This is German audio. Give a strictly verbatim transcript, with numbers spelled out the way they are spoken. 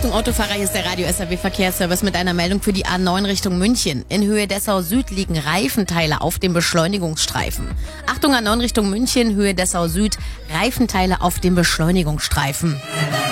Achtung Autofahrer, hier ist der Radio S R W Verkehrsservice mit einer Meldung für die A neun Richtung München. In Höhe Dessau Süd liegen Reifenteile auf dem Beschleunigungsstreifen. Achtung A neun Richtung München, Höhe Dessau Süd, Reifenteile auf dem Beschleunigungsstreifen.